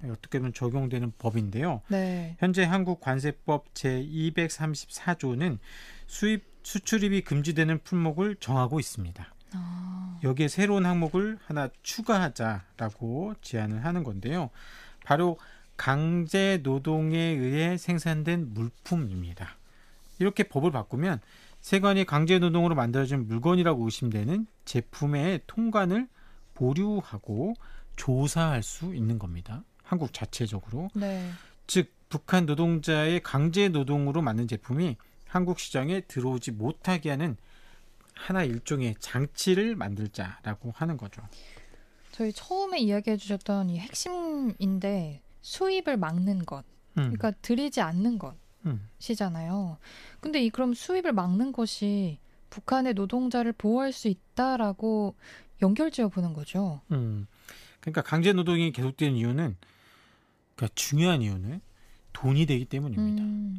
어떻게 보면 적용되는 법인데요. 네. 현재 한국 관세법 제234조는 수출입이 금지되는 품목을 정하고 있습니다. 여기에 새로운 항목을 하나 추가하자라고 제안을 하는 건데요. 바로 강제 노동에 의해 생산된 물품입니다. 이렇게 법을 바꾸면 세관이 강제 노동으로 만들어진 물건이라고 의심되는 제품의 통관을 보류하고 조사할 수 있는 겁니다. 한국 자체적으로. 네. 즉 북한 노동자의 강제 노동으로 만든 제품이 한국 시장에 들어오지 못하게 하는 하나 일종의 장치를 만들자라고 하는 거죠. 저희 처음에 이야기해 주셨던 이 핵심인데 수입을 막는 것. 그러니까 들이지 않는 것이잖아요. 근데 그럼 수입을 막는 것이 북한의 노동자를 보호할 수 있다라고 연결지어 보는 거죠. 그러니까 강제 노동이 계속되는 이유는, 그러니까 중요한 이유는 돈이 되기 때문입니다.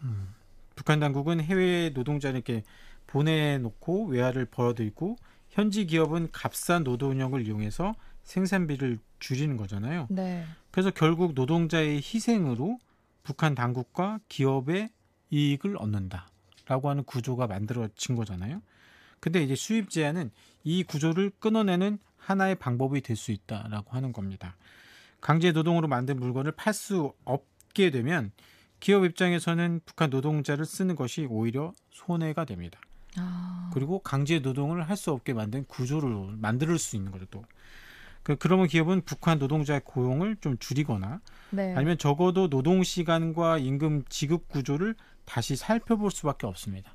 북한 당국은 해외 노동자를 이렇게 보내놓고 외화를 벌어들이고 현지 기업은 값싼 노동력을 이용해서 생산비를 줄이는 거잖아요. 네. 그래서 결국 노동자의 희생으로 북한 당국과 기업의 이익을 얻는다라고 하는 구조가 만들어진 거잖아요. 근데 이제 수입 제한은 이 구조를 끊어내는 하나의 방법이 될 수 있다라고 하는 겁니다. 강제 노동으로 만든 물건을 팔 수 없게 되면 기업 입장에서는 북한 노동자를 쓰는 것이 오히려 손해가 됩니다. 그리고 강제 노동을 할 수 없게 만든 구조를 만들 수 있는 거죠. 또 그러면 기업은 북한 노동자의 고용을 좀 줄이거나 네. 아니면 적어도 노동 시간과 임금 지급 구조를 다시 살펴볼 수밖에 없습니다.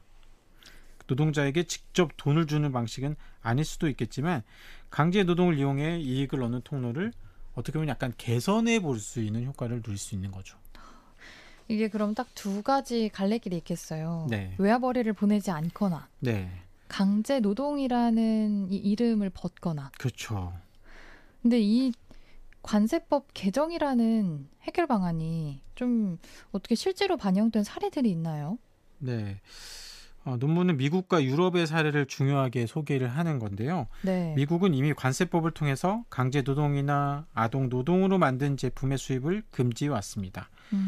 노동자에게 직접 돈을 주는 방식은 아닐 수도 있겠지만 강제 노동을 이용해 이익을 얻는 통로를 어떻게 보면 약간 개선해 볼 수 있는 효과를 누릴 수 있는 거죠. 이게 그럼 딱 두 가지 갈래길이 있겠어요. 네. 외화벌이를 보내지 않거나 네. 강제 노동이라는 이 이름을 벗거나. 그렇죠. 근데 이 관세법 개정이라는 해결 방안이 좀 어떻게 실제로 반영된 사례들이 있나요? 네. 논문은 미국과 유럽의 사례를 중요하게 소개를 하는 건데요. 네. 미국은 이미 관세법을 통해서 강제 노동이나 아동 노동으로 만든 제품의 수입을 금지해 왔습니다.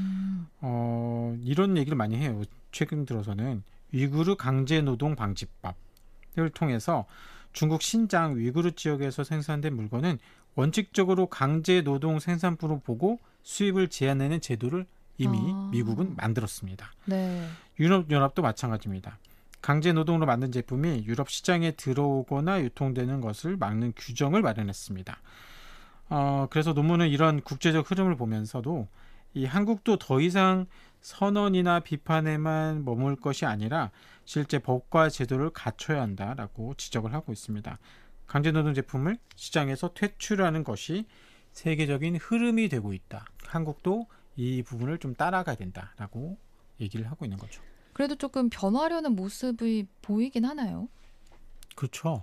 이런 얘기를 많이 해요. 최근 들어서는 위구르 강제 노동 방지법을 통해서 중국 신장 위구르 지역에서 생산된 물건은 원칙적으로 강제 노동 생산품으로 보고 수입을 제한하는 제도를 이미 미국은 만들었습니다. 네. 유럽연합도 마찬가지입니다. 강제 노동으로 만든 제품이 유럽 시장에 들어오거나 유통되는 것을 막는 규정을 마련했습니다. 그래서 논문은 이런 국제적 흐름을 보면서도 이 한국도 더 이상 선언이나 비판에만 머물 것이 아니라 실제 법과 제도를 갖춰야 한다라고 지적을 하고 있습니다. 강제노동 제품을 시장에서 퇴출하는 것이 세계적인 흐름이 되고 있다. 한국도 이 부분을 좀 따라가야 된다라고 얘기를 하고 있는 거죠. 그래도 조금 변화하려는 모습이 보이긴 하나요? 그렇죠.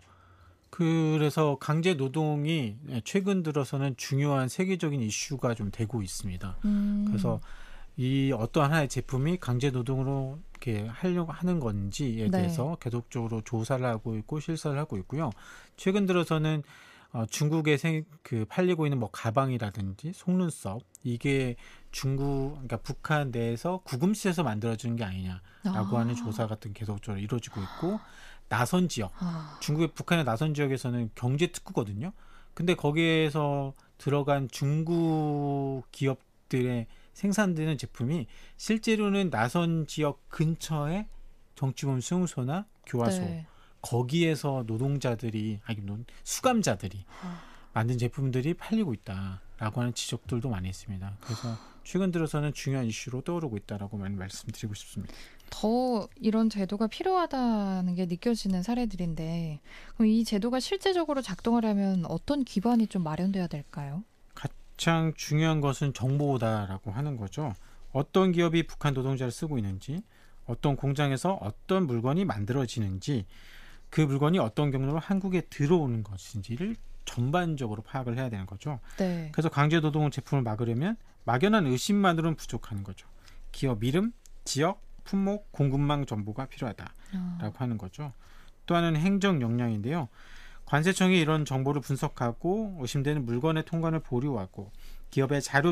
그래서 강제 노동이 최근 들어서는 중요한 세계적인 이슈가 좀 되고 있습니다. 그래서 이 어떠한 하나의 제품이 강제 노동으로 이렇게 하려고 하는 건지에 대해서 계속적으로 조사를 하고 있고 실사를 하고 있고요. 최근 들어서는 중국에 팔리고 있는 뭐 가방이라든지 속눈썹 이게 그러니까 북한 내에서 구금시에서 만들어지는 게 아니냐라고 하는 조사 같은 계속적으로 이루어지고 있고 나선 지역 중국의 북한의 나선 지역에서는 경제 특구거든요. 근데 거기에서 들어간 중국 기업들의 생산되는 제품이 실제로는 나선 지역 근처에 정치범 수용소나 교화소 거기에서 노동자들이 수감자들이 만든 제품들이 팔리고 있다라고 하는 지적들도 많이 있습니다. 그래서 최근 들어서는 중요한 이슈로 떠오르고 있다라고 말씀드리고 싶습니다. 더 이런 제도가 필요하다는 게 느껴지는 사례들인데 그럼 이 제도가 실제적으로 작동하려면 어떤 기반이 좀 마련돼야 될까요? 가장 중요한 것은 정보다라고 하는 거죠. 어떤 기업이 북한 노동자를 쓰고 있는지, 어떤 공장에서 어떤 물건이 만들어지는지, 그 물건이 어떤 경로로 한국에 들어오는 것인지를 전반적으로 파악을 해야 되는 거죠. 네. 그래서 강제 노동 제품을 막으려면 막연한 의심만으로는 부족한 거죠. 기업 이름, 지역, 품목, 공급망 정보가 필요하다라고 하는 거죠. 또 하나는 행정 역량인데요. 관세청이 이런 정보를 분석하고 의심되는 물건의 통관을 보류하고 기업의 자료